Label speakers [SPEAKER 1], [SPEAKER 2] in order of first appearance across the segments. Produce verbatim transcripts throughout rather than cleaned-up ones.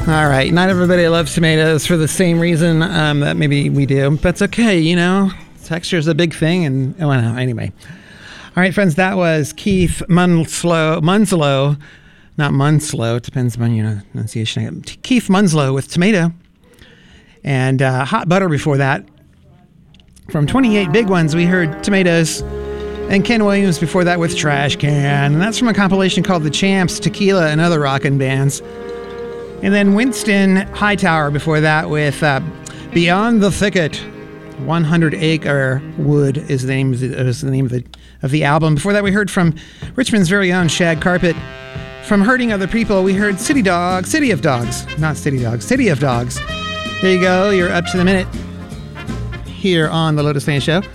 [SPEAKER 1] All right. Not everybody loves tomatoes for the same reason um, that maybe we do. But that's okay, you know. Texture is a big thing. And oh, well, anyway. All right, friends. That was Keith Munslow. Munslow. Not Munslow. It depends on your pronunciation. Keith Munslow with Tomato. And uh, Hot Butter before that. From twenty-eight Big Ones, we heard Tomatoes. And Ken Williams before that with Trash Can. And that's from a compilation called The Champs, Tequila, and Other Rockin' Bands. And then Winston Hightower before that with uh, Beyond the Thicket. one hundred Acre Wood is the name, of the, is the name of, the, of the album. Before that, we heard from Richmond's very own Shag Carpet. From Hurting Other People, we heard City Dogs, City of Dogs. Not City Dogs, City of Dogs. There you go. You're up to the minute here on the Lotus Lane Show.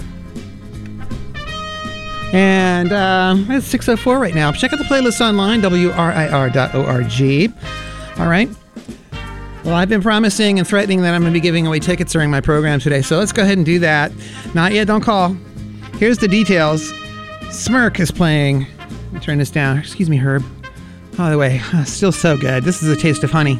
[SPEAKER 1] And um, it's six oh four right now. Check out the playlist online, W R I R dot org. All right. Well, I've been promising and threatening that I'm going to be giving away tickets during my program today, so let's go ahead and do that. Not yet, don't call. Here's the details. Smirk is playing. Let me turn this down. Excuse me, Herb. By the way, still so good. This is A Taste of Honey.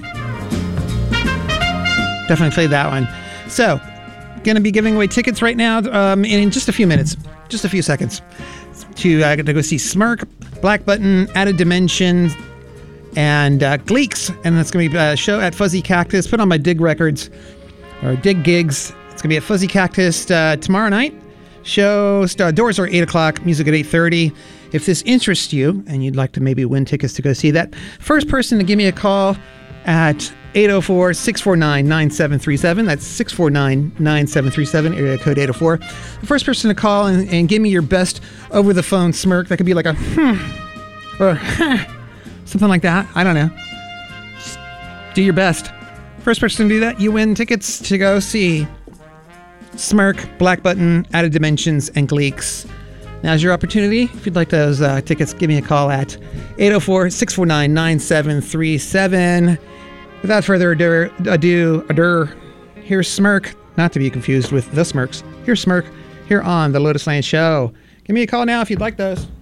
[SPEAKER 1] Definitely played that one. So, going to be giving away tickets right now um, in just a few minutes, just a few seconds, to, uh, to go see Smirk, Black Button, Added Dimension, and uh, Gleeks, and it's going to be a show at Fuzzy Cactus, put on by Dig Records, or Dig Gigs. It's going to be at Fuzzy Cactus uh, tomorrow night. Show, uh, doors are eight o'clock, music at eight thirty. If this interests you, and you'd like to maybe win tickets to go see that, first person to give me a call at eight oh four, six four nine, nine seven three seven. That's six four nine, nine seven three seven, area code eight oh four. The first person to call and, and give me your best over-the-phone smirk. That could be like a hmm, or huh. Something like that. I don't know. Just do your best. First person to do that, you win tickets to go see Smirk, Black Button, Added Dimensions, and Gleeks. Now's your opportunity. If you'd like those uh, tickets, give me a call at eight oh four, six four nine, nine seven three seven. Without further ado, ado, ado, here's Smirk. Not to be confused with The Smirks. Here's Smirk here on the Lotus Lane Show. Give me a call now if you'd like those.